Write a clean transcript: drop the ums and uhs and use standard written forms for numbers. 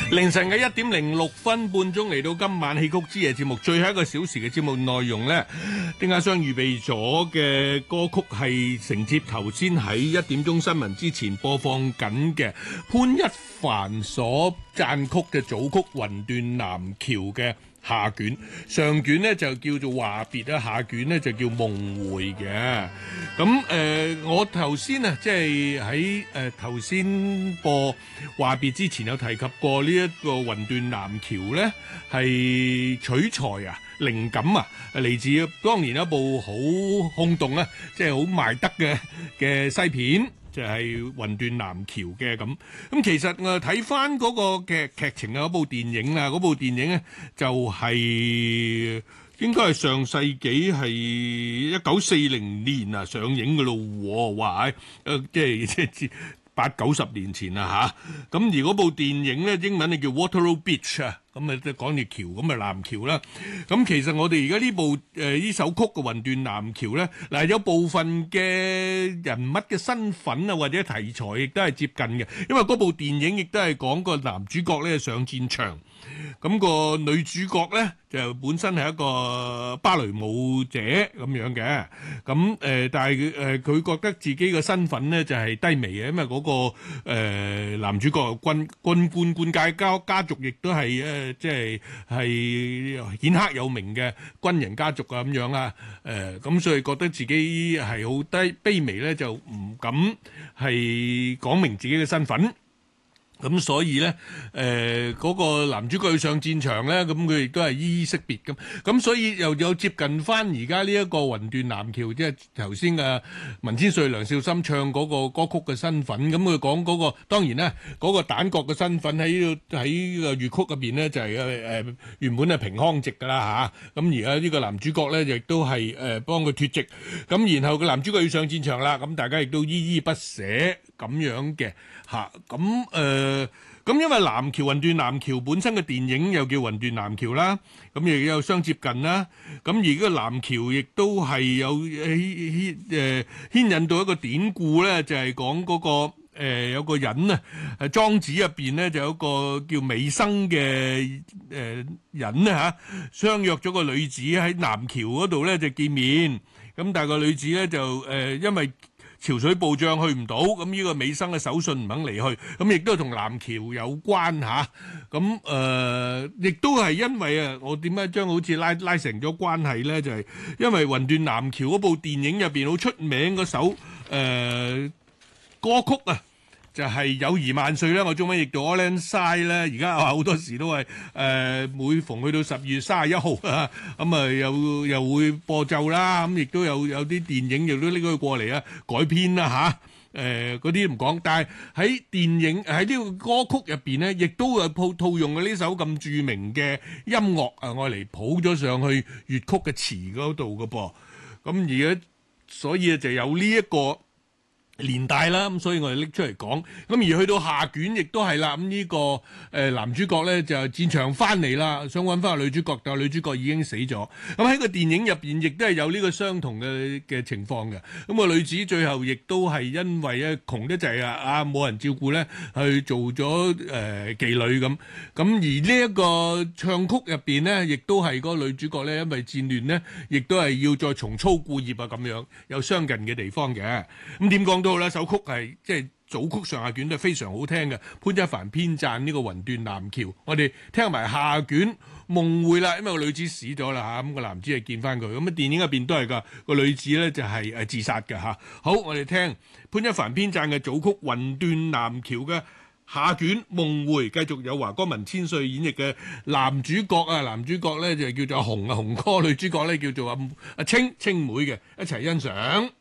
凌晨嘅1:06，半鐘嚟到今晚戲曲之夜節目最後一個小時嘅節目內容呢，丁家雙預備咗嘅歌曲係承接頭先喺1點鐘新聞之前播放緊嘅潘一帆所撰曲嘅組曲《魂斷南橋》嘅下卷，上卷呢就叫做話別啦，下卷呢就叫夢回嘅。咁我頭先啊，即係喺頭先播話別之前有提及過呢一個魂斷南橋呢，係取材啊、靈感啊，嚟自當年一部好轟動啊，即係好賣得嘅西片。就係魂斷南橋嘅咁，其實我睇翻嗰個嘅劇情啊，嗰部電影啊，嗰部電影咧就係應該係上世紀係1940年啊上映嘅咯喎，哇！即係80-90年前啦嚇，咁而嗰部電影咧英文咧叫 Waterloo Beach 啊。咁啊，即係講條橋咁啊，南橋啦。咁其實我哋而家呢部呢首曲嘅《魂斷南橋》咧，嗱有部分嘅人物嘅身份啊，或者題材亦都係接近嘅，因為嗰部電影亦都係講個男主角咧上戰場，咁個女主角咧就本身係一個芭蕾舞者咁樣嘅，咁但係佢覺得自己嘅身份咧就係低微嘅，因為嗰個男主角軍官界家族亦都係即係顯赫有名嘅軍人家族啊咁樣啊，咁所以覺得自己係好卑微咧，就唔敢係講明自己嘅身份。咁所以咧，嗰個男主角要上戰場咧，咁佢亦都係依依惜別咁所以又有接近翻而家呢一個魂斷南橋，即係頭先嘅文千歲、梁少森唱嗰個歌曲嘅身份。咁佢講嗰個當然咧，嗰個旦角嘅身份喺個粵曲入邊咧就係原本係平康直噶啦嚇。咁而家呢個男主角咧亦都係幫佢脫職。咁然後個男主角要上戰場啦，咁大家亦都依依不捨咁樣嘅嚇。咁因為南橋魂斷南橋本身嘅電影又叫魂斷南橋啦，咁亦有相接近啦。咁而呢個南橋亦都係有牽引到一個典故咧，就係講嗰個有個人啊，莊子入邊咧就有一個叫美生嘅人咧嚇，相約咗個女子喺南橋嗰度咧就見面。咁但係個女子咧就因為潮水暴漲去唔到，咁呢個美生嘅手信唔肯離去，咁亦都同南橋有關嚇。咁亦都係因為啊，我點解將好似拉成咗關係咧？就係因為魂斷南橋嗰部電影入邊好出名嗰首歌曲啊，就係友誼萬歲啦，我中文譯做 Auld Lang Syne 咧，而家好多時都係每逢去到12月31號啊，咁啊又會播奏啦，咁亦都有啲電影亦都拎佢過嚟啊改編啦嚇，嗰啲唔講，但係喺電影喺呢個歌曲入邊咧，亦都有套用嘅呢首咁著名嘅音樂啊，我嚟譜咗上去粵曲嘅詞嗰度嘅噃，咁而家所以就有呢一個連帶啦，咁所以我哋拎出嚟講，咁而去到下卷亦都係啦，咁呢個男主角咧就戰場翻嚟啦，想揾翻個女主角，但係女主角已經死咗。咁喺個電影入邊亦都係有呢個相同嘅情況嘅。咁個女子最後亦都係因為咧窮得滯啊冇人照顧咧，去做咗妓女咁。咁而呢一個唱曲入邊咧，亦都係嗰個女主角咧，因為戰亂咧，亦都係要再重操故業啊咁樣，有相近嘅地方嘅。咁點講到咧，首曲係即係組曲上下卷都非常好聽嘅，潘一帆編撰呢個魂斷南橋，我哋聽埋下卷夢回啦，因為個女子死咗啦嚇，咁個男子係見翻佢，咁啊電影入邊都係噶，個女子咧就係自殺嘅嚇。好，我哋聽潘一帆編撰嘅組曲魂斷南橋嘅下卷夢回，繼續有華哥文千歲演繹嘅男主角啊，男主角咧就叫做阿紅啊，紅哥，女主角咧叫做阿青妹嘅，一齊欣賞。